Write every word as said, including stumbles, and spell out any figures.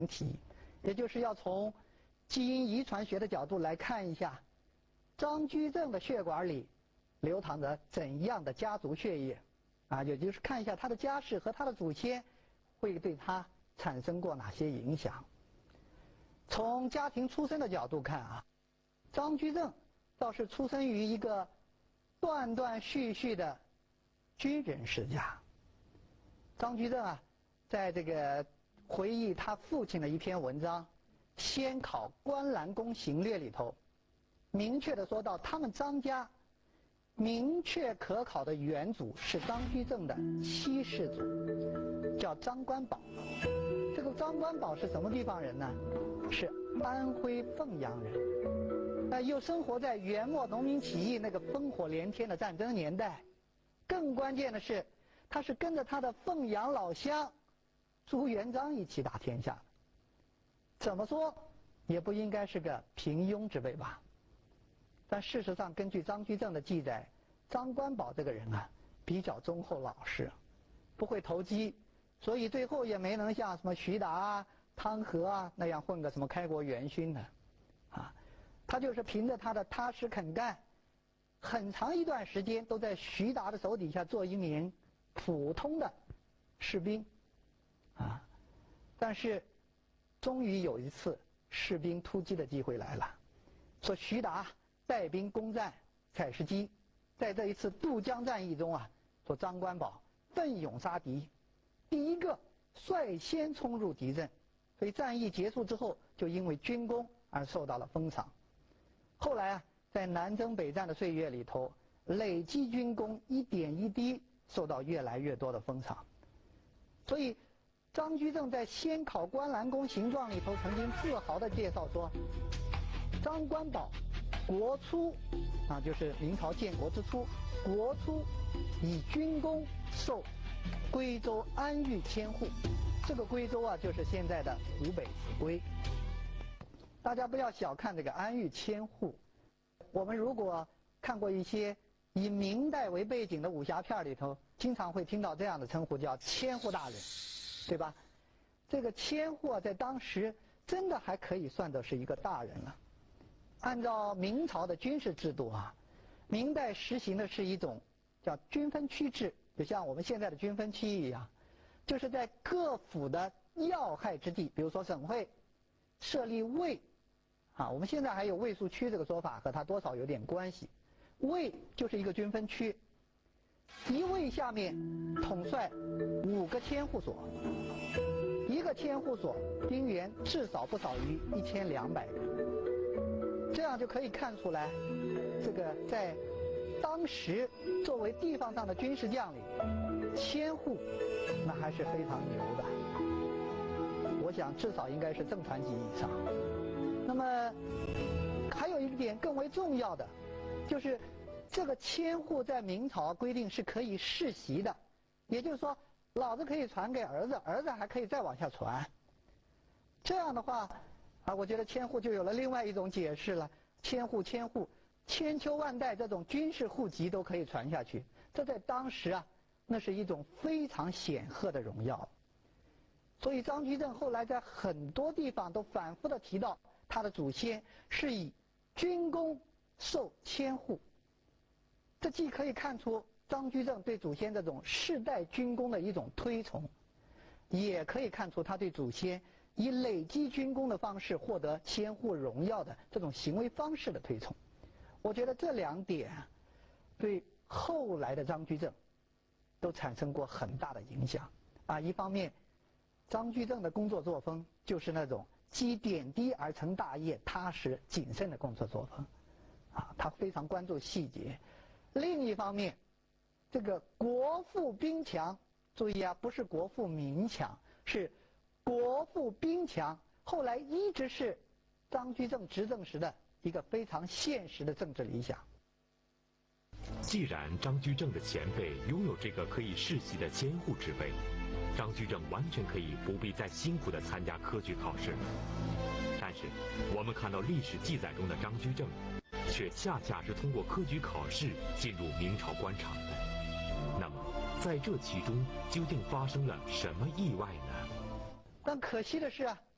题，也就是要从基因遗传学的角度来看一下张居正的血管里流淌着怎样的家族血液，啊，也就是看一下他的家世和他的祖先会对他产生过哪些影响。从家庭出身的角度看啊，张居正倒是出生于一个断断续续的军人世家。张居正啊，在这个回忆他父亲的一篇文章《先考观澜宫行略》里头，明确的说到，他们张家明确可考的远祖是张居正的七世祖，叫张官宝。这个张官宝是什么地方人呢？是安徽凤阳人，呃，又生活在元末农民起义那个烽火连天的战争年代。更关键的是，他是跟着他的凤阳老乡朱元璋一起打天下的，怎么说也不应该是个平庸之辈吧。但事实上，根据张居正的记载，张官宝这个人啊，比较忠厚老实，不会投机，所以最后也没能像什么徐达啊、汤和啊那样混个什么开国元勋的，啊，他就是凭着他的踏实肯干，很长一段时间都在徐达的手底下做一名普通的士兵，啊，但是终于有一次士兵突击的机会来了，说徐达带兵攻占采石矶，在这一次渡江战役中啊，说张官宝奋勇杀敌，第一个率先冲入敌阵，所以战役结束之后，就因为军功而受到了封赏。后来啊，在南征北战的岁月里头，累积军功，一点一滴受到越来越多的封赏。所以张居正在《先考观澜宫行状》里头曾经自豪地介绍说，张官宝国初啊，就是明朝建国之初，国初以军功授归州安豫千户。这个归州啊，就是现在的湖北秭归。大家不要小看这个安豫千户，我们如果看过一些以明代为背景的武侠片里头，经常会听到这样的称呼，叫千户大人，对吧？这个千户啊，在当时真的还可以算作是一个大人了。按照明朝的军事制度啊，明代实行的是一种叫军分区制，就像我们现在的军分区一样，就是在各府的要害之地，比如说省会设立卫，啊，我们现在还有卫戍区这个说法，和它多少有点关系。卫就是一个军分区，一卫下面统帅五个千户所，一个千户所兵员至少不少于一千两百人，这样就可以看出来，这个在当时作为地方上的军事将领，千户那还是非常牛的，我想至少应该是正团级以上。那么还有一点更为重要的，就是这个千户在明朝规定是可以世袭的，也就是说老子可以传给儿子，儿子还可以再往下传。这样的话啊，我觉得千户就有了另外一种解释了，千户千户千秋万代，这种军事户籍都可以传下去，这在当时啊，那是一种非常显赫的荣耀。所以张居正后来在很多地方都反复的提到他的祖先是以军功授千户，这既可以看出张居正对祖先这种世代军功的一种推崇，也可以看出他对祖先以累积军功的方式获得千户荣耀的这种行为方式的推崇。我觉得这两点对后来的张居正都产生过很大的影响啊。一方面，张居正的工作作风就是那种积点滴而成大业、踏实谨慎的工作作风啊，他非常关注细节。另一方面，这个国富兵强，注意啊，不是国富民强，是国富兵强，后来一直是张居正执政时的一个非常现实的政治理想。 既然张居正的前辈拥有这个可以世袭的千户之位，张居正完全可以不必再辛苦地参加科举考试。但是我们看到历史记载中的张居正，却恰恰是通过科举考试进入明朝官场的。那么在这其中究竟发生了什么意外呢？ 但可惜的是啊，